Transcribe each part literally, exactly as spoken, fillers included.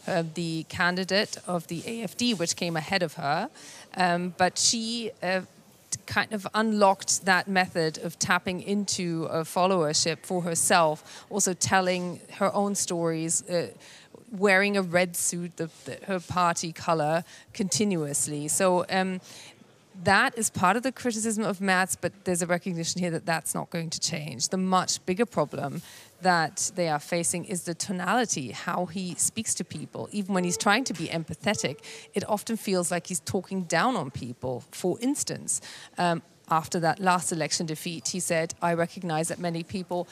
uh, the candidate of the A F D, which came ahead of her. Um, but she uh, kind of unlocked that method of tapping into a followership for herself, also telling her own stories, uh, wearing a red suit, the, the, her party color, continuously. So um, that is part of the criticism of Merz, but there's a recognition here that that's not going to change. The much bigger problem that they are facing is the tonality, how he speaks to people. Even when he's trying to be empathetic, it often feels like he's talking down on people. For instance, um, after that last election defeat, he said, I recognize that many people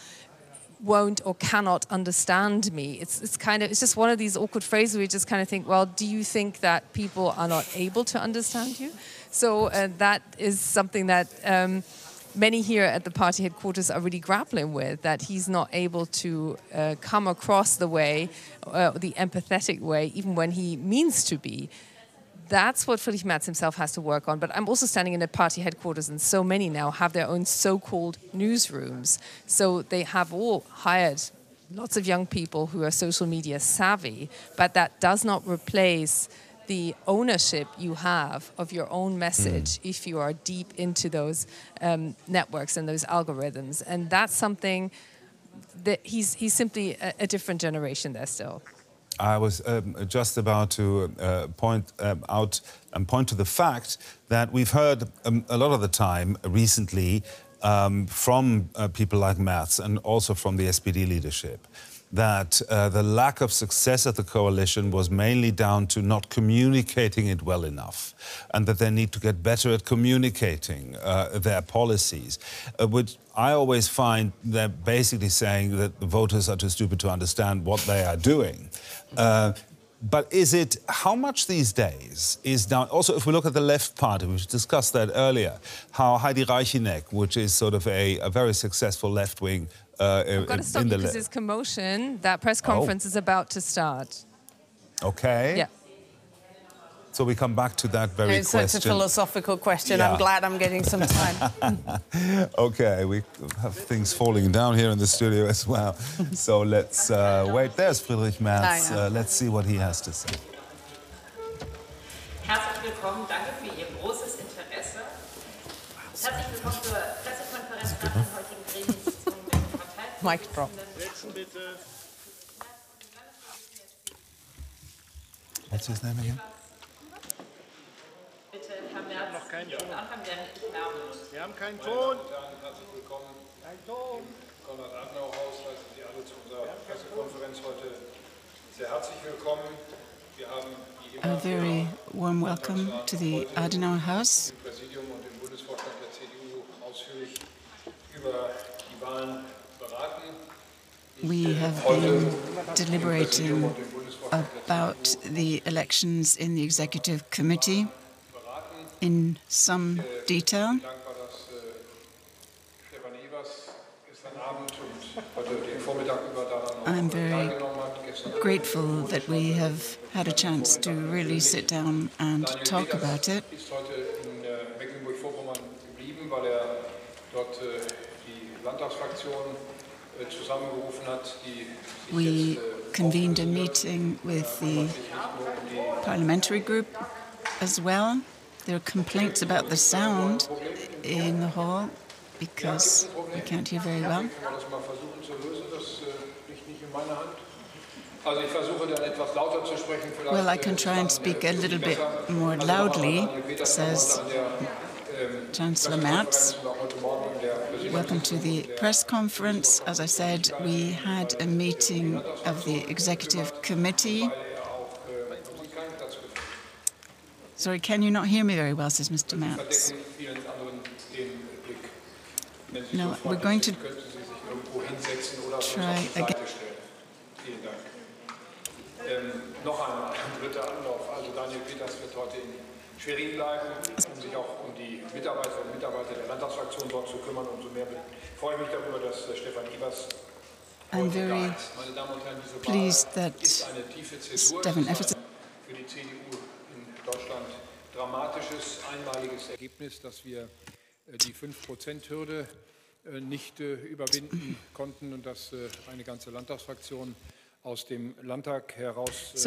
won't or cannot understand me. It's, it's kind of, it's just one of these awkward phrases where you just kind of think, well, do you think that people are not able to understand you? So uh, that is something that um, many here at the party headquarters are really grappling with, that he's not able to uh, come across the way, uh, the empathetic way, even when he means to be. That's what Friedrich Merz himself has to work on. But I'm also standing in the party headquarters, and so many now have their own so-called newsrooms. So they have all hired lots of young people who are social media savvy, but that does not replace the ownership you have of your own message mm. if you are deep into those um, networks and those algorithms. And that's something that he's, he's simply a, a different generation there still. I was um, just about to uh, point um, out and point to the fact that we've heard um, a lot of the time recently um, from uh, people like Merz and also from the S P D leadership that uh, the lack of success of the coalition was mainly down to not communicating it well enough, and that they need to get better at communicating uh, their policies, uh, which I always find they're basically saying that the voters are too stupid to understand what they are doing. Uh, But is it, how much these days is down, also if we look at the left party, we discussed that earlier, how Heidi Reicheneck, which is sort of a, a very successful left-wing uh, I've got to stop you because there's commotion. That press conference oh. is about to start. Okay. Yeah. So we come back to that very it's, question. It's a philosophical question. Yeah. I'm glad I'm getting some time. Okay, we have things falling down here in the studio as well. So let's uh, wait. There's Friedrich Merz. Uh, let's see what he has to say. Herzlich willkommen. Danke für Ihr großes Interesse. Herzlich willkommen zur Pressekonferenz nach der heutigen Gremiensitzung der Partei. Mic drop. What's his name again? Bitte, Herr Merz, noch keinen Ton. Anfang der Werbung. Wir haben keinen Ton. Herzlich willkommen. Kein Ton. Konrad-Adenauer-Haus heißen Sie alle zu unserer Pressekonferenz heute. Sehr herzlich willkommen. Wir haben wie immer A very warm welcome to the Adenauer House. im Präsidium und im Bundesvorstand der C D U ausführlich über die Wahlen beraten. We have been deliberating about the elections in the Executive Committee in some detail. I'm very grateful that we have had a chance to really sit down and talk about it. We convened a meeting with the parliamentary group as well. There are complaints about the sound in the hall because we can't hear very well. Well, I can try and speak a little bit more loudly, says Chancellor Merz. Welcome to the press conference. As I said, we had a meeting of the Executive Committee. Sorry, can you not hear me very well, says Mister Merz. No, we're going to try again. Noch einmal ein dritter Anlauf. Also Daniel Peters wird heute in Schwerin bleiben, um sich auch um die Mitarbeiter und Mitarbeiter der Landtagsfraktion dort zu kümmern. Umso mehr freue ich mich darüber, dass Stefan Evers I'm very pleased that Stefan Evers für die C D U in Deutschland dramatisches, einmaliges Ergebnis, dass wir die fünf Prozent Hürde nicht überwinden konnten und dass eine ganze Landtagsfraktion aus dem Landtag heraus